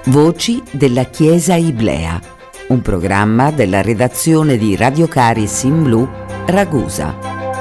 Voci della Chiesa Iblea, un programma della redazione di Radio Caris in Blu, Ragusa.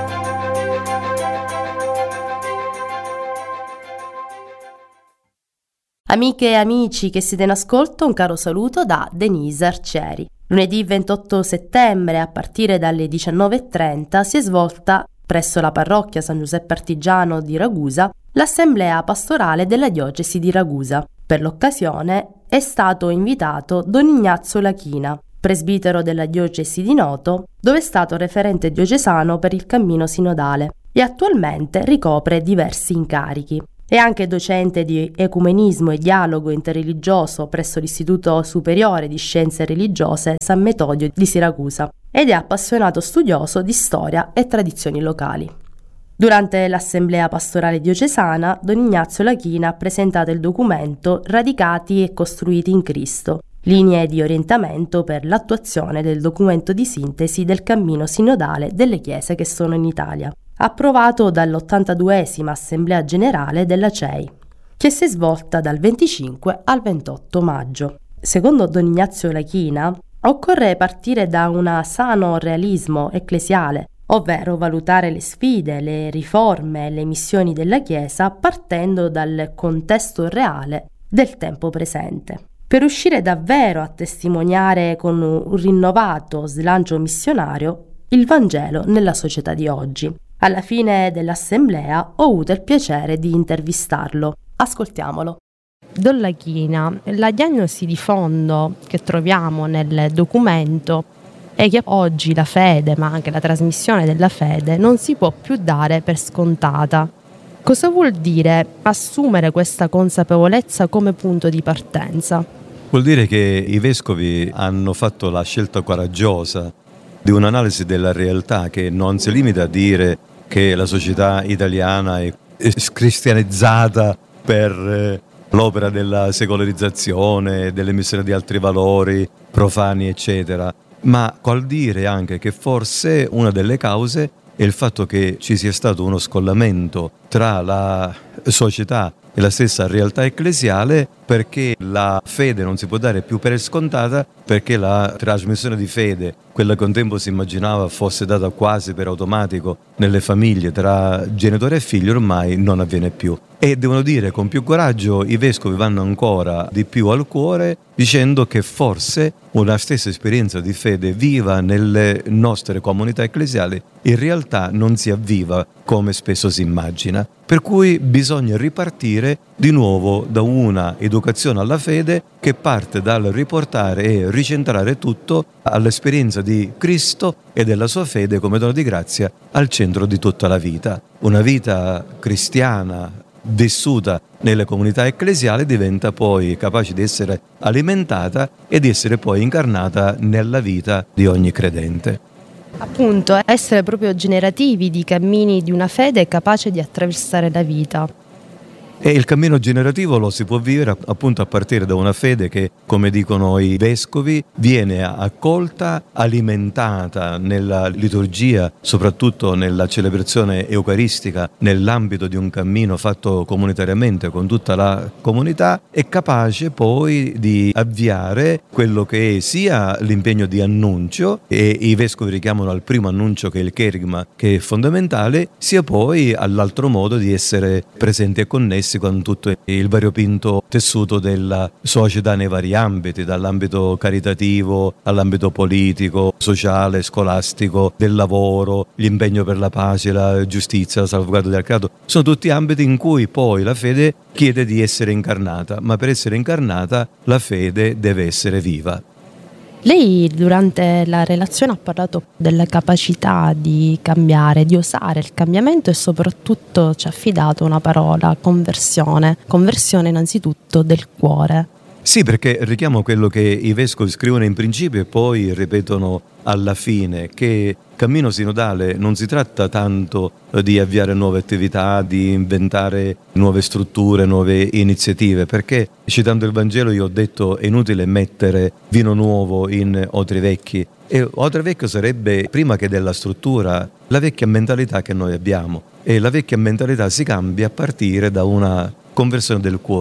Amiche e amici che siete in ascolto, un caro saluto da Denise Arcieri. Lunedì 28 settembre, a partire dalle 19:30, si è svolta presso la parrocchia San Giuseppe Artigiano di Ragusa l'assemblea pastorale della diocesi di Ragusa. Per l'occasione è stato invitato Don Ignazio Lachina, presbitero della diocesi di Noto, dove è stato referente diocesano per il cammino sinodale e attualmente ricopre diversi incarichi. È anche docente di ecumenismo e dialogo interreligioso presso l'Istituto Superiore di Scienze Religiose San Metodio di Siracusa ed è appassionato studioso di storia e tradizioni locali. Durante l'assemblea pastorale diocesana, Don Ignazio Lachina ha presentato il documento Radicati e costruiti in Cristo, linee di orientamento per l'attuazione del documento di sintesi del cammino sinodale delle chiese che sono in Italia, approvato dall'82esima Assemblea Generale della CEI, che si è svolta dal 25 al 28 maggio. Secondo Don Ignazio Lachina, occorre partire da un sano realismo ecclesiale, ovvero valutare le sfide, le riforme e le missioni della Chiesa partendo dal contesto reale del tempo presente, per riuscire davvero a testimoniare con un rinnovato slancio missionario il Vangelo nella società di oggi. Alla fine dell'assemblea ho avuto il piacere di intervistarlo. Ascoltiamolo. Don Lachina, la diagnosi di fondo che troviamo nel documento è che oggi la fede, ma anche la trasmissione della fede, non si può più dare per scontata. Cosa vuol dire assumere questa consapevolezza come punto di partenza? Vuol dire che i vescovi hanno fatto la scelta coraggiosa di un'analisi della realtà che non si limita a dire che la società italiana è cristianizzata per l'opera della secolarizzazione, dell'emissione di altri valori profani, eccetera, ma col dire anche che forse una delle cause è il fatto che ci sia stato uno scollamento tra la società e la stessa realtà ecclesiale, perché la fede non si può dare più per scontata, perché la trasmissione di fede, quella che un tempo si immaginava fosse data quasi per automatico nelle famiglie tra genitore e figlio, ormai non avviene più. E devono dire con più coraggio, i vescovi vanno ancora di più al cuore dicendo che forse una stessa esperienza di fede viva nelle nostre comunità ecclesiali in realtà non si avviva come spesso si immagina. Per cui bisogna ripartire di nuovo da una educazione alla fede che parte dal riportare e ricentrare tutto all'esperienza di Cristo e della sua fede come dono di grazia al centro di tutta la vita. Una vita cristiana vissuta nelle comunità ecclesiali diventa poi capace di essere alimentata e di essere poi incarnata nella vita di ogni credente. Appunto, essere proprio generativi di cammini di una fede capace di attraversare la vita. E il cammino generativo lo si può vivere appunto a partire da una fede che, come dicono i vescovi, viene accolta, alimentata nella liturgia, soprattutto nella celebrazione eucaristica, nell'ambito di un cammino fatto comunitariamente con tutta la comunità, e capace poi di avviare quello che è sia l'impegno di annuncio, e i vescovi richiamano al primo annuncio che è il kerigma, che è fondamentale, sia poi all'altro modo di essere presenti e connessi con tutto il variopinto tessuto della società nei vari ambiti, dall'ambito caritativo all'ambito politico, sociale, scolastico, del lavoro, l'impegno per la pace, la giustizia, la salvaguardia del creato. Sono tutti ambiti in cui poi la fede chiede di essere incarnata, ma per essere incarnata la fede deve essere viva. Lei durante la relazione ha parlato della capacità di cambiare, di osare il cambiamento e soprattutto ci ha affidato una parola, conversione. Conversione innanzitutto del cuore. Sì, perché richiamo quello che i vescovi scrivono in principio e poi ripetono alla fine, che cammino sinodale non si tratta tanto di avviare nuove attività, di inventare nuove strutture, nuove iniziative, perché citando il Vangelo io ho detto è inutile mettere vino nuovo in otri vecchi, e otro vecchio sarebbe, prima che della struttura, la vecchia mentalità che noi abbiamo, e la vecchia mentalità si cambia a partire da una conversione del cuore.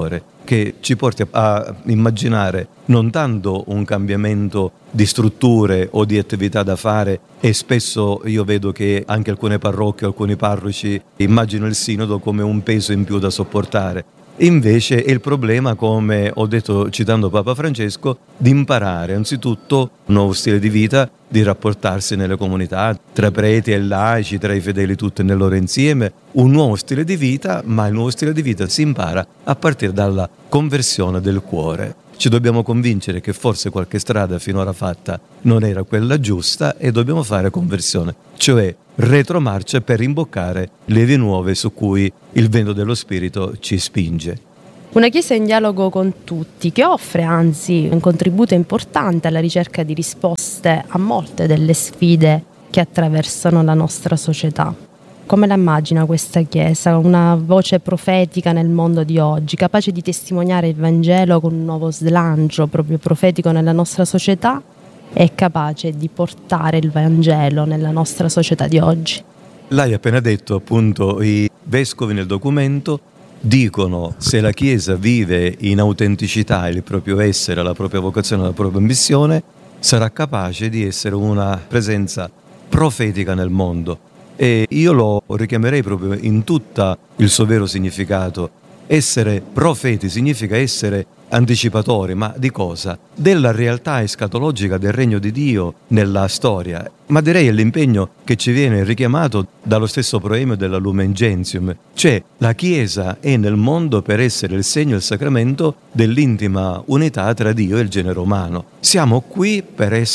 che ci porti a immaginare non tanto un cambiamento di strutture o di attività da fare, e spesso io vedo che anche alcune parrocchie, alcuni parroci immaginano il sinodo come un peso in più da sopportare. Invece è il problema, come ho detto citando Papa Francesco, di imparare anzitutto un nuovo stile di vita, di rapportarsi nelle comunità, tra preti e laici, tra i fedeli tutti nel loro insieme, un nuovo stile di vita, ma il nuovo stile di vita si impara a partire dalla conversione del cuore. Ci dobbiamo convincere che forse qualche strada finora fatta non era quella giusta e dobbiamo fare conversione, cioè retromarcia per imboccare le vie nuove su cui il vento dello Spirito ci spinge. Una Chiesa in dialogo con tutti, che offre anzi un contributo importante alla ricerca di risposte a molte delle sfide che attraversano la nostra società. Come la immagina questa Chiesa? Una voce profetica nel mondo di oggi, capace di testimoniare il Vangelo con un nuovo slancio proprio profetico nella nostra società, e capace di portare il Vangelo nella nostra società di oggi. L'hai appena detto, appunto, i vescovi nel documento dicono: se la Chiesa vive in autenticità il proprio essere, la propria vocazione, la propria missione, sarà capace di essere una presenza profetica nel mondo. E io lo richiamerei proprio in tutto il suo vero significato. Essere profeti significa essere anticipatori, ma di cosa? Della realtà escatologica del regno di Dio nella storia. Ma direi è l'impegno che ci viene richiamato dallo stesso proemio della Lumen Gentium, cioè la Chiesa è nel mondo per essere il segno e il sacramento dell'intima unità tra Dio e il genere umano. Siamo qui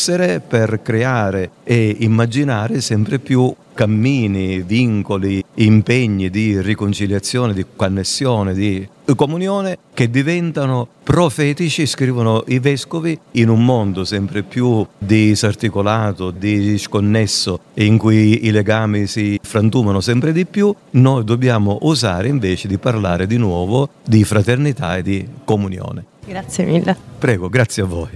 per creare e immaginare sempre più cammini, vincoli, impegni di riconciliazione, di connessione, di comunione che diventano profetici, scrivono i vescovi, in un mondo sempre più disarticolato, disconnesso e in cui i legami si frantumano sempre di più. Noi dobbiamo osare invece di parlare di nuovo di fraternità e di comunione. Grazie mille. Prego, grazie a voi.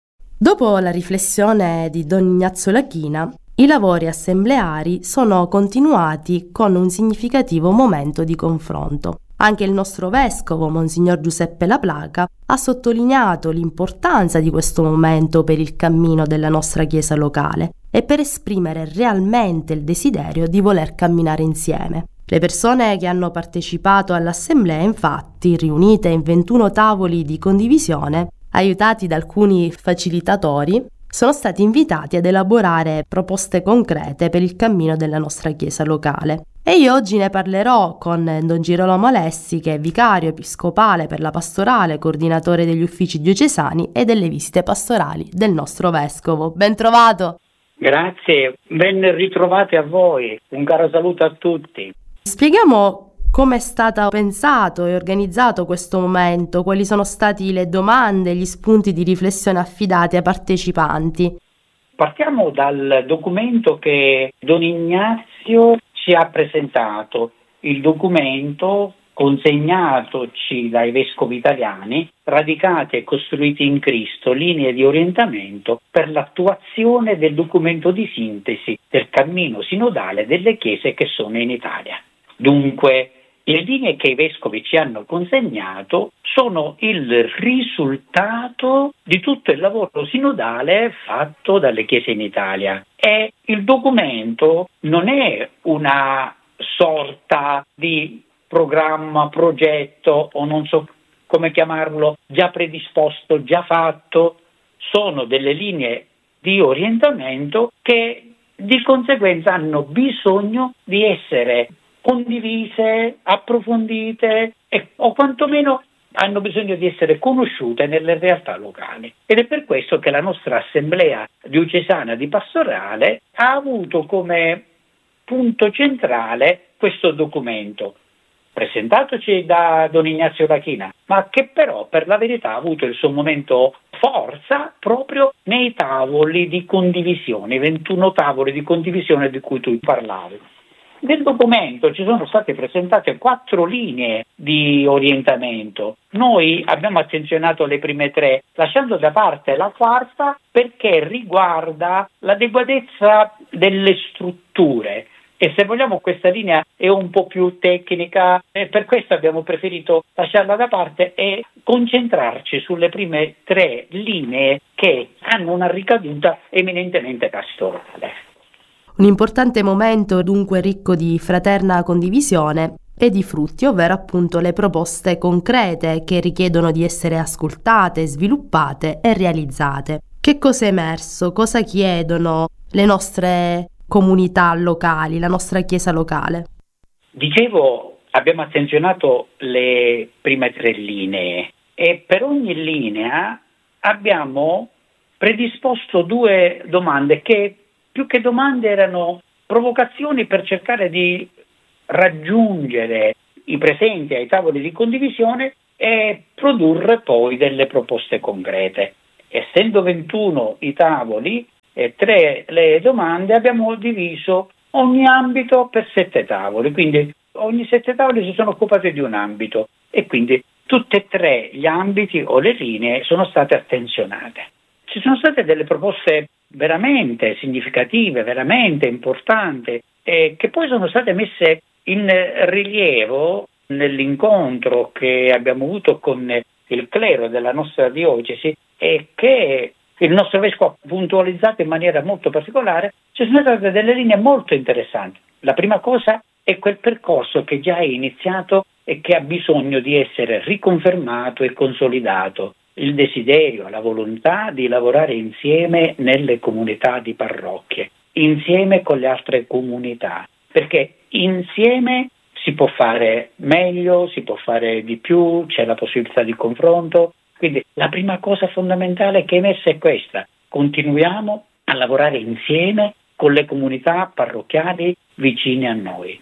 Dopo la riflessione di Don Ignazio Lachina, i lavori assembleari sono continuati con un significativo momento di confronto. Anche il nostro vescovo, Monsignor Giuseppe Laplaca, ha sottolineato l'importanza di questo momento per il cammino della nostra Chiesa locale e per esprimere realmente il desiderio di voler camminare insieme. Le persone che hanno partecipato all'assemblea, infatti, riunite in 21 tavoli di condivisione, aiutati da alcuni facilitatori, sono stati invitati ad elaborare proposte concrete per il cammino della nostra Chiesa locale. E io oggi ne parlerò con Don Girolamo Alessi, che è vicario episcopale per la pastorale, coordinatore degli uffici diocesani e delle visite pastorali del nostro vescovo. Ben trovato! Grazie, ben ritrovati a voi. Un caro saluto a tutti. Spieghiamo come è stato pensato e organizzato questo momento, quali sono stati le domande e gli spunti di riflessione affidati ai partecipanti. Partiamo dal documento che Don Ignazio ci ha presentato, il documento consegnatoci dai vescovi italiani, radicati e costruiti in Cristo, linee di orientamento per l'attuazione del documento di sintesi del cammino sinodale delle chiese che sono in Italia. Dunque, le linee che i vescovi ci hanno consegnato sono il risultato di tutto il lavoro sinodale fatto dalle chiese in Italia. E il documento non è una sorta di programma, progetto o non so come chiamarlo, già predisposto, già fatto. Sono delle linee di orientamento che di conseguenza hanno bisogno di essere condivise, approfondite o quantomeno hanno bisogno di essere conosciute nelle realtà locali. Ed è per questo che la nostra Assemblea diocesana di pastorale ha avuto come punto centrale questo documento, presentatoci da Don Ignazio Lachina, ma che però per la verità ha avuto il suo momento forza proprio nei tavoli di condivisione, i 21 tavoli di condivisione di cui tu parlavi. Nel documento ci sono state presentate 4 linee di orientamento. Noi abbiamo attenzionato le prime 3, lasciando da parte la quarta perché riguarda l'adeguatezza delle strutture. E se vogliamo questa linea è un po' più tecnica e per questo abbiamo preferito lasciarla da parte e concentrarci sulle prime 3 linee che hanno una ricaduta eminentemente pastorale. Un importante momento dunque ricco di fraterna condivisione e di frutti, ovvero appunto le proposte concrete che richiedono di essere ascoltate, sviluppate e realizzate. Che cosa è emerso? Cosa chiedono le nostre comunità locali, la nostra chiesa locale? Dicevo, abbiamo attenzionato le prime 3 linee e per ogni linea abbiamo predisposto 2 domande che più che domande erano provocazioni per cercare di raggiungere i presenti ai tavoli di condivisione e produrre poi delle proposte concrete. Essendo 21 i tavoli e 3 le domande, abbiamo diviso ogni ambito per 7 tavoli, quindi ogni 7 tavoli si sono occupati di un ambito e quindi tutti e 3 gli ambiti o le linee sono state attenzionate. Ci sono state delle proposte veramente significative, veramente importanti, che poi sono state messe in rilievo nell'incontro che abbiamo avuto con il clero della nostra diocesi e che il nostro vescovo ha puntualizzato in maniera molto particolare. Ci sono state delle linee molto interessanti. La prima cosa è quel percorso che già è iniziato e che ha bisogno di essere riconfermato e consolidato. Il desiderio, la volontà di lavorare insieme nelle comunità di parrocchie, insieme con le altre comunità, perché insieme si può fare meglio, si può fare di più, c'è la possibilità di confronto. Quindi la prima cosa fondamentale che è emersa è questa: continuiamo a lavorare insieme con le comunità parrocchiali vicine a noi.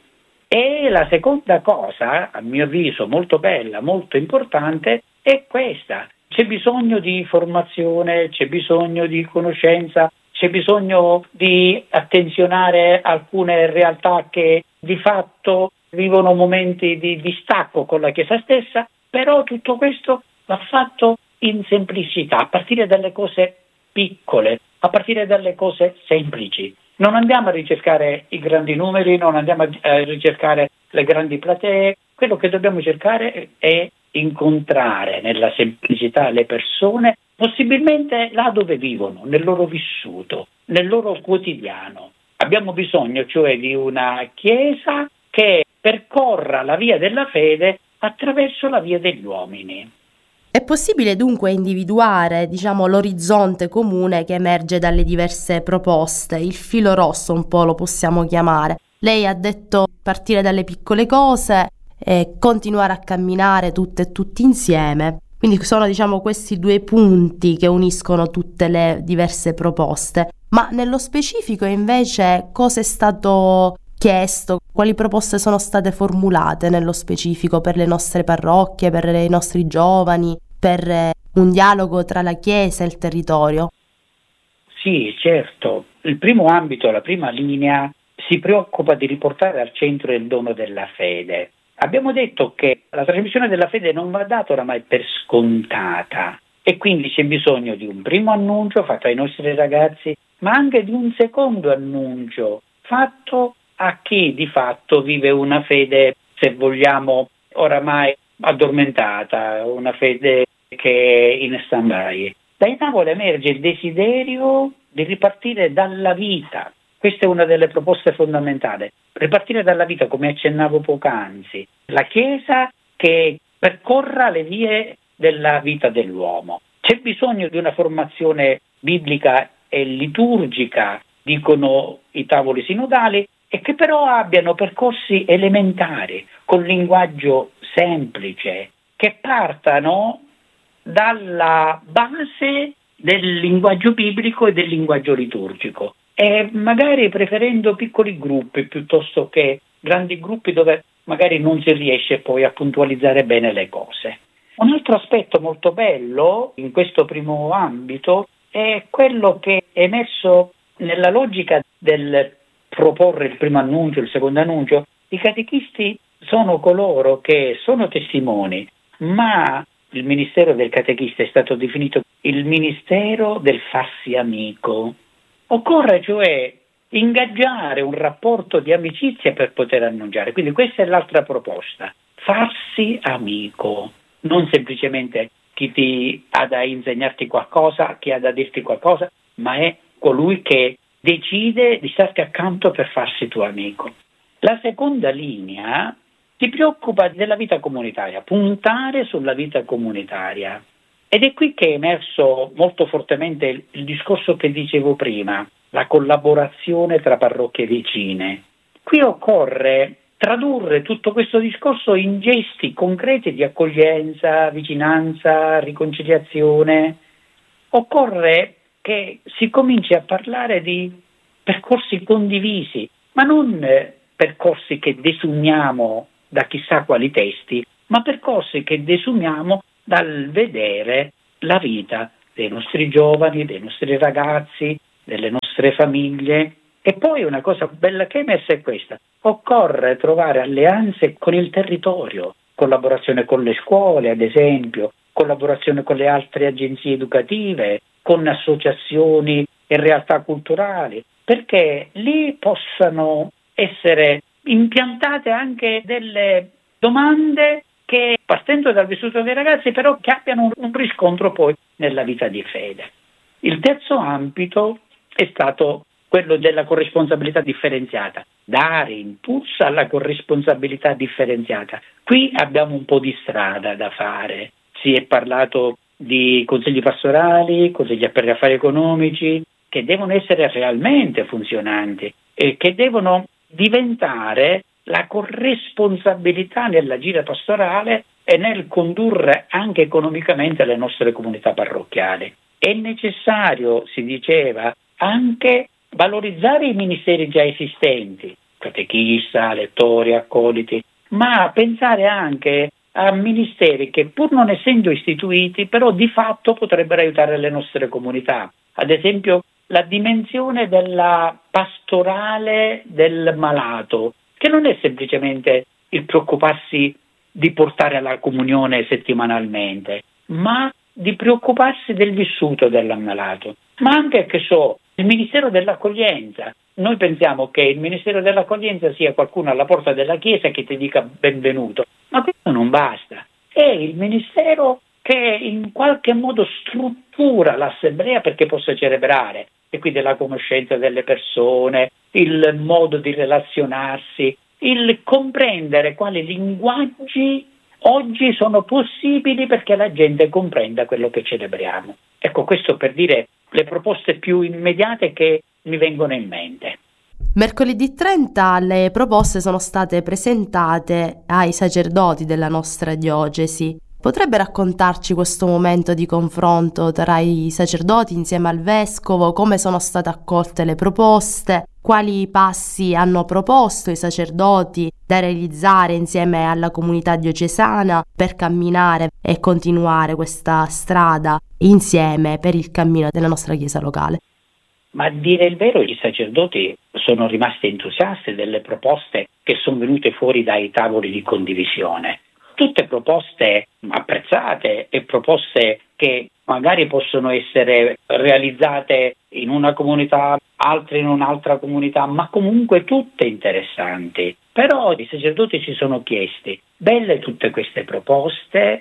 E la seconda cosa, a mio avviso molto bella, molto importante, è questa: c'è bisogno di formazione, c'è bisogno di conoscenza, c'è bisogno di attenzionare alcune realtà che di fatto vivono momenti di distacco con la Chiesa stessa, però tutto questo va fatto in semplicità, a partire dalle cose piccole, a partire dalle cose semplici. Non andiamo a ricercare i grandi numeri, non andiamo a ricercare le grandi platee. Quello che dobbiamo cercare è incontrare nella semplicità le persone, possibilmente là dove vivono, nel loro vissuto, nel loro quotidiano. Abbiamo bisogno cioè di una Chiesa che percorra la via della fede attraverso la via degli uomini. È possibile dunque individuare, l'orizzonte comune che emerge dalle diverse proposte, il filo rosso un po' lo possiamo chiamare. Lei ha detto partire dalle piccole cose e continuare a camminare tutte e tutti insieme. Quindi sono questi 2 punti che uniscono tutte le diverse proposte. Ma nello specifico invece cosa è stato chiesto? Quali proposte sono state formulate nello specifico per le nostre parrocchie, per i nostri giovani, per un dialogo tra la Chiesa e il territorio? Sì, certo. Il primo ambito, la prima linea, si preoccupa di riportare al centro il dono della fede. Abbiamo detto che la trasmissione della fede non va data oramai per scontata e quindi c'è bisogno di un primo annuncio fatto ai nostri ragazzi, ma anche di un secondo annuncio fatto a chi di fatto vive una fede, se vogliamo, oramai addormentata, una fede che è in stand-by. Dai tavoli emerge il desiderio di ripartire dalla vita. Questa è una delle proposte fondamentali. Ripartire dalla vita, come accennavo poc'anzi. La Chiesa che percorra le vie della vita dell'uomo. C'è bisogno di una formazione biblica e liturgica, dicono i tavoli sinodali, e che però abbiano percorsi elementari, con linguaggio semplice, che partano dalla base del linguaggio biblico e del linguaggio liturgico. E magari preferendo piccoli gruppi piuttosto che grandi gruppi dove magari non si riesce poi a puntualizzare bene le cose. Un altro aspetto molto bello in questo primo ambito è quello che è emerso nella logica del proporre il primo annuncio, il secondo annuncio. I catechisti sono coloro che sono testimoni, ma il ministero del catechista è stato definito il ministero del farsi amico. Occorre cioè ingaggiare un rapporto di amicizia per poter annunciare. Quindi questa è l'altra proposta, farsi amico, non semplicemente chi ti ha da insegnarti qualcosa, chi ha da dirti qualcosa, ma è colui che decide di starti accanto per farsi tuo amico. La seconda linea si preoccupa della vita comunitaria, puntare sulla vita comunitaria. Ed è qui che è emerso molto fortemente il discorso che dicevo prima, la collaborazione tra parrocchie vicine. Qui occorre tradurre tutto questo discorso in gesti concreti di accoglienza, vicinanza, riconciliazione. Occorre che si cominci a parlare di percorsi condivisi, ma non percorsi che desumiamo da chissà quali testi, ma percorsi che desumiamo dal vedere la vita dei nostri giovani, dei nostri ragazzi, delle nostre famiglie. E poi una cosa bella che è messa è questa: occorre trovare alleanze con il territorio, collaborazione con le scuole ad esempio, collaborazione con le altre agenzie educative, con associazioni e realtà culturali, perché lì possano essere impiantate anche delle domande che, partendo dal vissuto dei ragazzi, però che abbiano un riscontro poi nella vita di fede. Il terzo ambito è stato quello della corresponsabilità differenziata, dare impulso alla corresponsabilità differenziata. Qui abbiamo un po' di strada da fare. Si è parlato di consigli pastorali, consigli per gli affari economici, che devono essere realmente funzionanti e che devono diventare la corresponsabilità nell'agire pastorale e nel condurre anche economicamente le nostre comunità parrocchiali. È necessario, si diceva, anche valorizzare i ministeri già esistenti, catechista, lettori, accoliti, ma pensare anche a ministeri che, pur non essendo istituiti, però di fatto potrebbero aiutare le nostre comunità. Ad esempio, la dimensione della pastorale del malato, che non è semplicemente il preoccuparsi di portare alla comunione settimanalmente, ma di preoccuparsi del vissuto dell'ammalato. Ma anche, il Ministero dell'Accoglienza. Noi pensiamo che il Ministero dell'Accoglienza sia qualcuno alla porta della Chiesa che ti dica benvenuto, ma questo non basta. È il Ministero che in qualche modo struttura l'assemblea perché possa celebrare, e quindi la conoscenza delle persone, il modo di relazionarsi, il comprendere quali linguaggi oggi sono possibili perché la gente comprenda quello che celebriamo. Ecco, questo per dire le proposte più immediate che mi vengono in mente. Mercoledì 30 le proposte sono state presentate ai sacerdoti della nostra diocesi. Potrebbe raccontarci questo momento di confronto tra i sacerdoti insieme al vescovo, come sono state accolte le proposte, quali passi hanno proposto i sacerdoti da realizzare insieme alla comunità diocesana per camminare e continuare questa strada insieme per il cammino della nostra Chiesa locale? Ma a dire il vero, i sacerdoti sono rimasti entusiasti delle proposte che sono venute fuori dai tavoli di condivisione. Tutte proposte apprezzate e proposte che magari possono essere realizzate in una comunità, altre in un'altra comunità, ma comunque tutte interessanti. Però i sacerdoti ci sono chiesti: belle tutte queste proposte,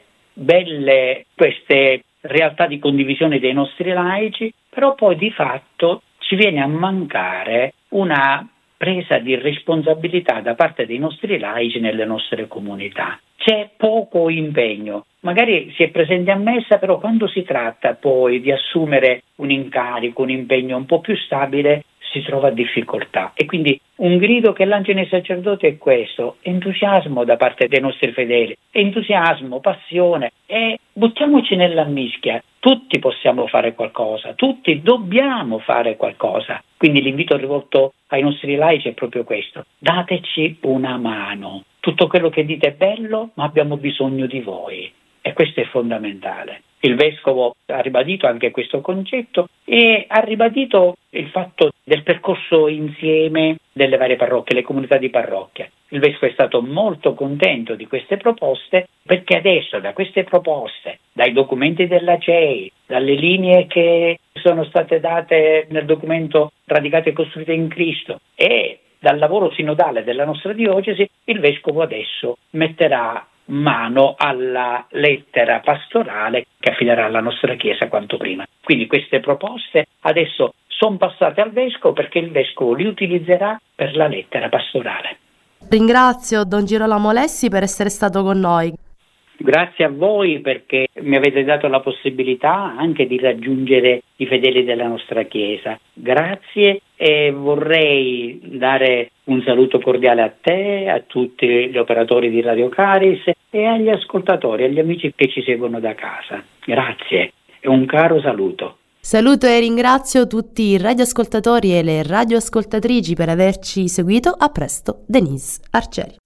belle queste realtà di condivisione dei nostri laici, però poi di fatto ci viene a mancare una presa di responsabilità da parte dei nostri laici nelle nostre comunità. C'è poco impegno, magari si è presenti a messa, però quando si tratta poi di assumere un incarico, un impegno un po' più stabile, si trova difficoltà. E quindi un grido che lanciano i sacerdoti è questo: entusiasmo da parte dei nostri fedeli, entusiasmo, passione, e buttiamoci nella mischia. Tutti possiamo fare qualcosa, tutti dobbiamo fare qualcosa. Quindi l'invito rivolto ai nostri laici è proprio questo: dateci una mano. Tutto quello che dite è bello, ma abbiamo bisogno di voi, e questo è fondamentale. Il vescovo ha ribadito anche questo concetto e ha ribadito il fatto del percorso insieme delle varie parrocchie, le comunità di parrocchia. Il vescovo è stato molto contento di queste proposte, perché adesso da queste proposte, dai documenti della CEI, dalle linee che sono state date nel documento radicate e costruite in Cristo, e dal lavoro sinodale della nostra diocesi il vescovo adesso metterà mano alla lettera pastorale che affiderà alla nostra Chiesa quanto prima. Quindi queste proposte adesso sono passate al vescovo, perché il vescovo li utilizzerà per la lettera pastorale. Ringrazio Don Girolamo Lessi per essere stato con noi. Grazie a voi, perché mi avete dato la possibilità anche di raggiungere i fedeli della nostra Chiesa. Grazie, e vorrei dare un saluto cordiale a te, a tutti gli operatori di Radio Caris e agli ascoltatori, agli amici che ci seguono da casa. Grazie e un caro saluto. Saluto e ringrazio tutti i radioascoltatori e le radioascoltatrici per averci seguito. A presto, Denise Arcieri.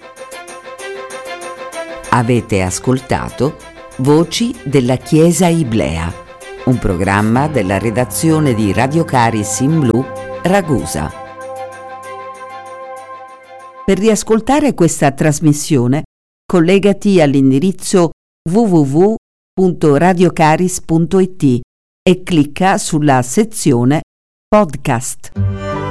Avete ascoltato Voci della Chiesa Iblea, un programma della redazione di Radio Caris in Blu, Ragusa. Per riascoltare questa trasmissione, collegati all'indirizzo www.radiocaris.it e clicca sulla sezione Podcast.